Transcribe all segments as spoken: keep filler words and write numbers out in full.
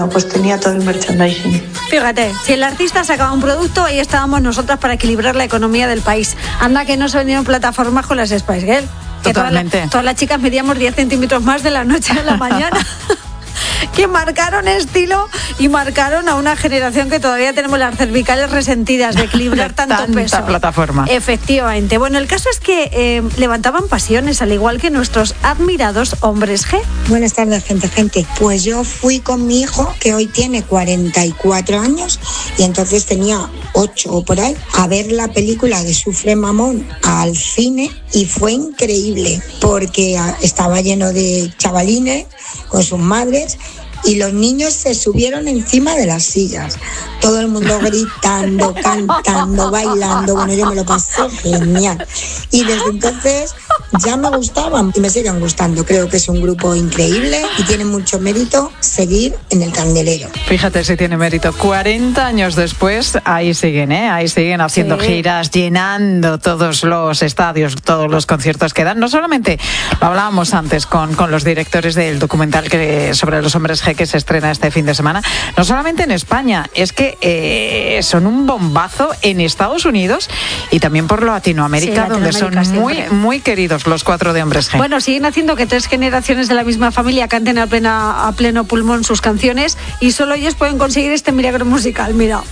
Pues tenía todo el merchandising. Fíjate, si el artista sacaba un producto, ahí estábamos nosotras para equilibrar la economía del país. Anda que no se vendieron plataformas con las Spice Girls. Que Totalmente. Todas, la, todas las chicas medíamos diez centímetros más de la noche a la mañana. Que marcaron estilo y marcaron a una generación que todavía tenemos las cervicales resentidas de equilibrar tanto Tanta peso. plataforma. Efectivamente. Bueno, el caso es que eh, levantaban pasiones, al igual que nuestros admirados hombres G. Buenas tardes, gente, gente. Pues yo fui con mi hijo, que hoy tiene cuarenta y cuatro años, y entonces tenía ocho o por ahí, a ver la película de Sufre Mamón al cine, y fue increíble, porque estaba lleno de chavalines con sus madres, y los niños se subieron encima de las sillas. Todo el mundo gritando, cantando, bailando. Bueno, yo me lo pasé genial. Y desde entonces ya me gustaban y me siguen gustando. Creo que es un grupo increíble y tiene mucho mérito seguir en el candelero. Fíjate si tiene mérito. cuarenta años después, ahí siguen, ¿eh? Ahí siguen haciendo sí. giras, llenando todos los estadios, todos los conciertos que dan. No solamente, lo hablábamos antes con, con los directores del documental que, sobre los hombres G que se estrena este fin de semana, no solamente en España, es que eh, son un bombazo en Estados Unidos y también por Latinoamérica, sí, donde son muy, muy queridos los cuatro de hombres G. Bueno, siguen haciendo que tres generaciones de la misma familia canten a, plena, a pleno pulmón sus canciones y solo ellos pueden conseguir este milagro musical, mira.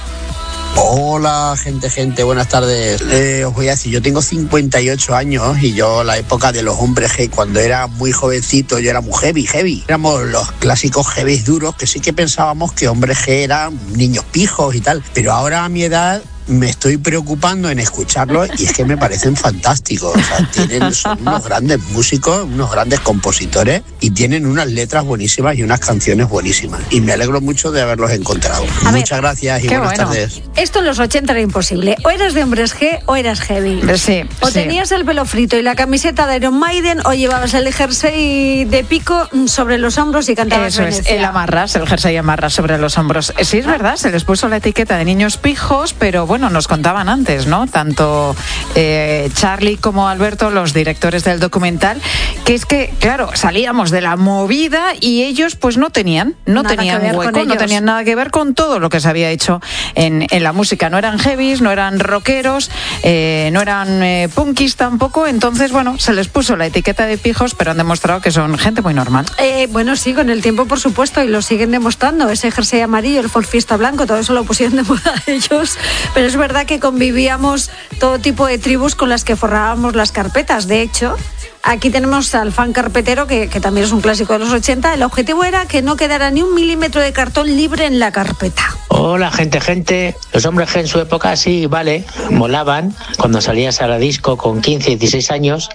Hola, gente, gente, buenas tardes. Eh, os voy a decir, yo tengo cincuenta y ocho años y yo la época de los hombres G, cuando era muy jovencito, yo era muy heavy, heavy. Éramos los clásicos heavy duros, que sí que pensábamos que hombres G eran niños pijos y tal, pero ahora a mi edad me estoy preocupando en escucharlos y es que me parecen fantásticos. O sea, tienen, son unos grandes músicos, unos grandes compositores y tienen unas letras buenísimas y unas canciones buenísimas. Y me alegro mucho de haberlos encontrado. A Muchas ver, gracias y buenas bueno. tardes. Esto en los ochenta era imposible. O eras de hombres G o eras heavy. Sí, o sí. tenías el pelo frito y la camiseta de Iron Maiden o llevabas el jersey de pico sobre los hombros y cantabas Eso Venecia. es, el amarras, el jersey amarras sobre los hombros. Sí, es verdad, se les puso la etiqueta de niños pijos, pero bueno, Bueno, nos contaban antes, ¿no? Tanto eh, Charlie como Alberto, los directores del documental, que es que, claro, salíamos de la movida y ellos pues no tenían, no nada tenían hueco, no tenían nada que ver con todo lo que se había hecho en, en la música. No eran heavies, no eran rockeros, eh, no eran eh, punkis tampoco, entonces, bueno, se les puso la etiqueta de pijos, pero han demostrado que son gente muy normal. Eh, bueno, sí, con el tiempo, por supuesto, y lo siguen demostrando. Ese jersey amarillo, el Ford Fiesta blanco, todo eso lo pusieron de moda ellos, pero es verdad que convivíamos todo tipo de tribus con las que forrábamos las carpetas. De hecho, aquí tenemos al fan carpetero, que, que también es un clásico de los ochenta. El objetivo era que no quedara ni un milímetro de cartón libre en la carpeta. Hola, gente, gente. Los hombres G en su época sí, vale, molaban cuando salías a la disco con quince, dieciséis años,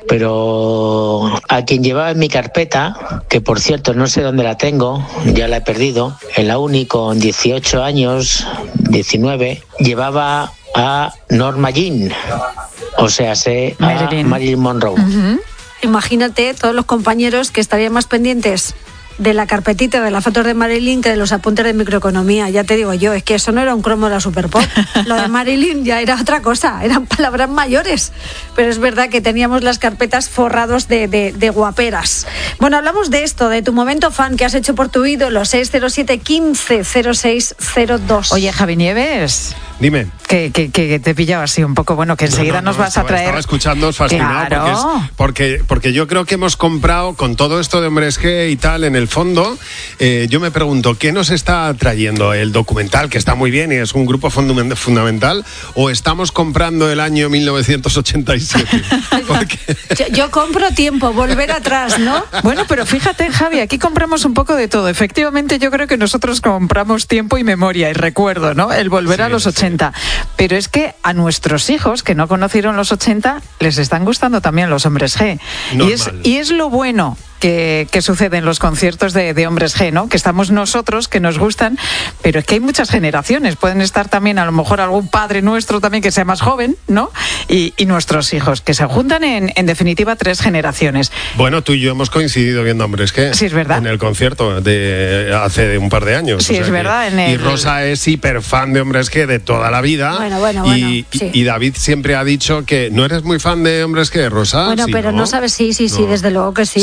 pero a quien llevaba en mi carpeta, que por cierto no sé dónde la tengo, ya la he perdido, en la uni con dieciocho años, diecinueve, llevaba a Norma Jean, o sea, sé a Marilyn, Marilyn Monroe. Uh-huh. Imagínate todos los compañeros que estarían más pendientes de la carpetita de las fotos de Marilyn que de los apuntes de microeconomía. Ya te digo yo, es que eso no era un cromo de la Superpop. Lo de Marilyn ya era otra cosa, eran palabras mayores. Pero es verdad que teníamos las carpetas forrados de, de, de guaperas. Bueno, hablamos de esto, de tu momento fan que has hecho por tu ídolo, seis cero siete, quince, cero seis cero dos. Oye, Javi Nieves. Dime. Que, que, que te pillaba así un poco, bueno, que enseguida no, no, no, nos vas estaba, a traer. Estaba escuchando fascinado, claro. porque, es, porque, porque yo creo que hemos comprado con todo esto de hombres G y tal, en el fondo, eh, yo me pregunto, ¿qué nos está trayendo el documental, que está muy bien y es un grupo fundament- fundamental, o estamos comprando el año mil novecientos ochenta y siete? Porque... yo, yo compro tiempo, volver atrás, ¿no? Bueno, pero fíjate, Javi, aquí compramos un poco de todo. Efectivamente, yo creo que nosotros compramos tiempo y memoria y recuerdo, ¿no? El volver sí, a los ochenta. Sí. Pero es que a nuestros hijos que no conocieron los ochenta les están gustando también los hombres G. Y es, y es lo bueno que, que sucede en los conciertos de, de hombres G, ¿no? Que estamos nosotros, que nos gustan, pero es que hay muchas generaciones. Pueden estar también a lo mejor algún padre nuestro también que sea más joven, ¿no? Y, y nuestros hijos, que se juntan en, en definitiva tres generaciones. Bueno, tú y yo hemos coincidido viendo hombres G. Sí, es verdad. En el concierto de hace un par de años. Sí, o sea es verdad. Que, en el... Y Rosa es hiper fan de hombres G de toda la vida. Bueno, bueno, y, bueno. Sí. Y David siempre ha dicho que no eres muy fan de hombres G, Rosa. Bueno, sí, pero ¿no? no sabes, sí, sí, sí, no. desde luego que sí. sí. De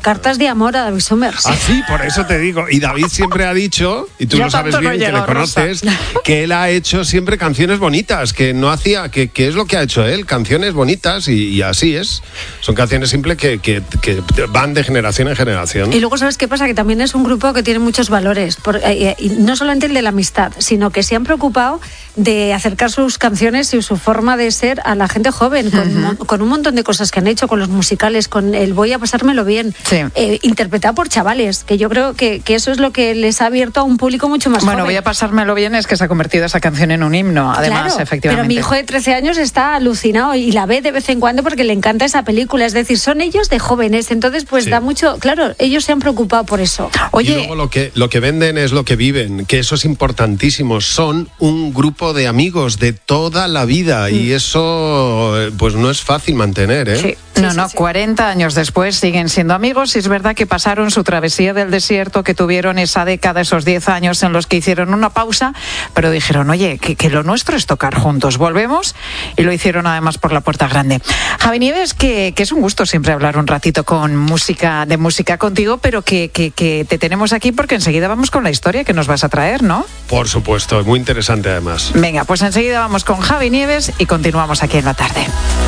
cartas de amor a David Summers. Ah, sí, por eso te digo. Y David siempre ha dicho, y tú Yo lo sabes tanto bien, no que le llego, conoces, Rosa. que él ha hecho siempre canciones bonitas, que no hacía, que, que es lo que ha hecho él, canciones bonitas, y, y así es. Son canciones simples que, que, que van de generación en generación. Y luego, ¿sabes qué pasa? Que también es un grupo que tiene muchos valores. Por, eh, y no solamente el de la amistad, sino que se han preocupado de acercar sus canciones y su forma de ser a la gente joven, con, uh-huh. con un montón de cosas que han hecho, con los musicales, con el voy a pasármelo bien, sí. eh, interpretado por chavales, que yo creo que, que eso es lo que les ha abierto a un público mucho más bueno, joven. Voy a pasármelo bien, es que se ha convertido esa canción en un himno, además, claro, efectivamente. Pero mi hijo de trece años está alucinado y la ve de vez en cuando porque le encanta esa película, es decir, son ellos de jóvenes, entonces pues sí. da mucho, claro, ellos se han preocupado por eso. Oye, y luego lo que, lo que venden es lo que viven, que eso es importantísimo, son un grupo de amigos de toda la vida mm. y eso pues no es fácil mantener, ¿eh? Sí. No, no, cuarenta años después siguen siendo amigos y es verdad que pasaron su travesía del desierto, que tuvieron esa década, esos diez años en los que hicieron una pausa, pero dijeron, oye, que, que lo nuestro es tocar juntos, volvemos, y lo hicieron además por la puerta grande. Javi Nieves, que, que es un gusto siempre hablar un ratito con música, de música contigo, pero que, que, que te tenemos aquí porque enseguida vamos con la historia que nos vas a traer, ¿no? Por supuesto, muy interesante además. Venga, pues enseguida vamos con Javi Nieves y continuamos aquí en la tarde.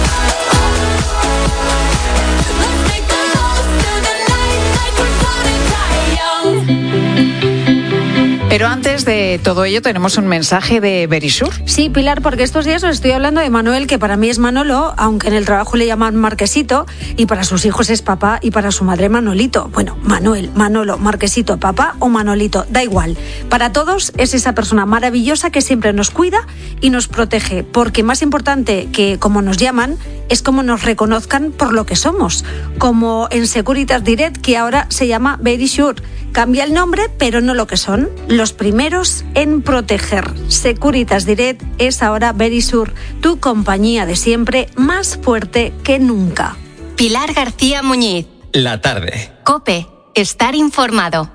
Pero antes de todo ello tenemos un mensaje de Verisur. Sí, Pilar, porque estos días os estoy hablando de Manuel, que para mí es Manolo, aunque en el trabajo le llaman Marquesito, y para sus hijos es papá y para su madre Manolito. Bueno, Manuel, Manolo, Marquesito, papá o Manolito, da igual. Para todos es esa persona maravillosa que siempre nos cuida y nos protege, porque más importante que cómo nos llaman es cómo nos reconozcan por lo que somos, como en Securitas Direct, que ahora se llama Verisur. Cambia el nombre, pero no lo que son. Los primeros en proteger. Securitas Direct es ahora Verisur, tu compañía de siempre, más fuerte que nunca. Pilar García Muñiz. La tarde. COPE. Estar informado.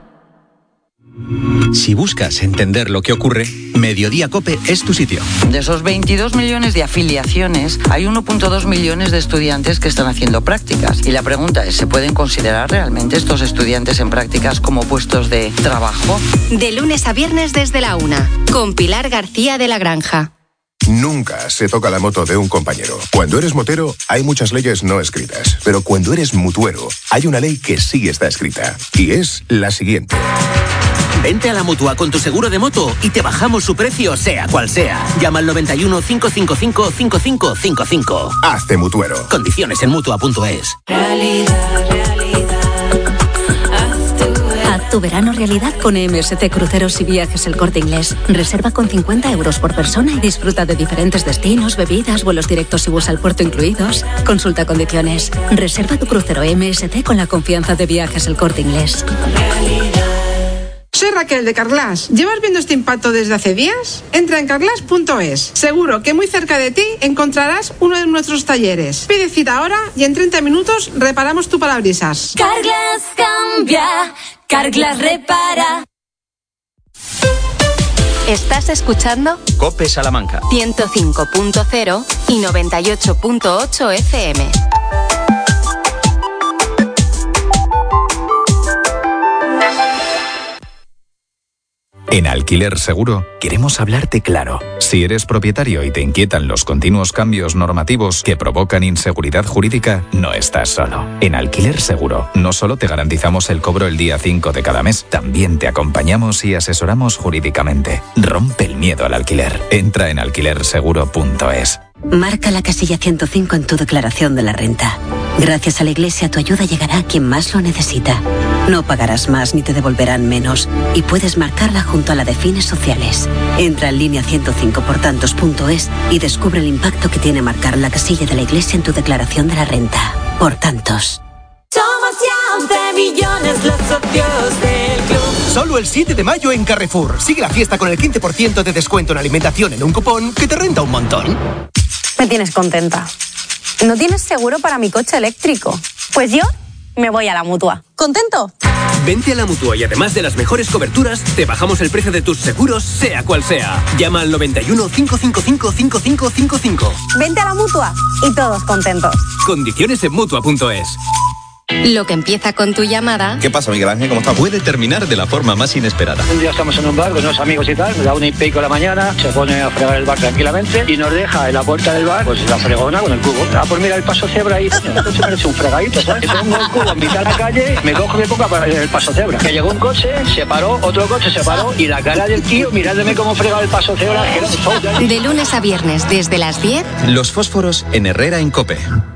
Si buscas entender lo que ocurre, Mediodía COPE es tu sitio. De esos veintidós millones de afiliaciones, hay uno punto dos millones de estudiantes que están haciendo prácticas. Y la pregunta es, ¿se pueden considerar realmente estos estudiantes en prácticas como puestos de trabajo? De lunes a viernes desde la una, con Pilar García de la Granja. Nunca se toca la moto de un compañero. Cuando eres motero, hay muchas leyes no escritas. Pero cuando eres mutuero, hay una ley que sí está escrita. Y es la siguiente. Vente a la Mutua con tu seguro de moto y te bajamos su precio, sea cual sea. Llama al noventa y uno, cinco cinco cinco, cinco cinco cinco cinco. Hazte mutuero. Condiciones en mutua punto es. Realidad, realidad. Haz tu, Haz tu verano realidad con M S C Cruceros y Viajes El Corte Inglés. Reserva con cincuenta euros por persona y disfruta de diferentes destinos, bebidas, vuelos directos y bus al puerto incluidos. Consulta condiciones. Reserva tu crucero M S C con la confianza de Viajes El Corte Inglés. Realidad. Soy Raquel de Carglass. ¿Llevas viendo este impacto desde hace días? Entra en carglass punto es. Seguro que muy cerca de ti encontrarás uno de nuestros talleres. Pide cita ahora y en treinta minutos reparamos tu parabrisas. Carglass cambia, Carglass repara. ¿Estás escuchando? COPE Salamanca. ciento cinco punto cero y noventa y ocho punto ocho F M. En Alquiler Seguro queremos hablarte claro. Si eres propietario y te inquietan los continuos cambios normativos que provocan inseguridad jurídica, no estás solo. En Alquiler Seguro no solo te garantizamos el cobro el día cinco de cada mes, también te acompañamos y asesoramos jurídicamente. Rompe el miedo al alquiler. Entra en alquiler seguro punto es. Marca la casilla ciento cinco en tu declaración de la renta. Gracias a la Iglesia tu ayuda llegará a quien más lo necesita. No pagarás más ni te devolverán menos y puedes marcarla junto a la de fines sociales. Entra en línea ciento cinco por tantos punto es y descubre el impacto que tiene marcar la casilla de la Iglesia en tu declaración de la renta. Por tantos. Somos ya once millones los socios del club. Solo el siete de mayo en Carrefour. Sigue la fiesta con el quince por ciento de descuento en alimentación en un cupón que te renta un montón. Me tienes contenta. ¿No tienes seguro para mi coche eléctrico? Pues yo me voy a la Mutua. ¿Contento? Vente a la Mutua y además de las mejores coberturas, te bajamos el precio de tus seguros, sea cual sea. Llama al noventa y uno, cinco cinco cinco, cinco cinco cinco cinco. Vente a la Mutua y todos contentos. Condiciones en mutua punto es. Lo que empieza con tu llamada... ¿Qué pasa, Miguel Ángel? ¿Cómo estás? Puede terminar de la forma más inesperada. Un día estamos en un bar con unos amigos y tal, me da una y pico de la mañana, se pone a fregar el bar tranquilamente y nos deja en la puerta del bar, pues la fregona con el cubo. Ah, pues mira el paso cebra ahí, entonces parece un fregadito, ¿sabes? Yo pongo el cubo en mitad de la calle, me cojo y me pongo el paso cebra. Que llegó un coche, se paró, otro coche se paró y la cara del tío mirándome cómo fregaba el paso cebra, que era un show. De lunes a viernes, desde las diez. Los fósforos en Herrera en COPE.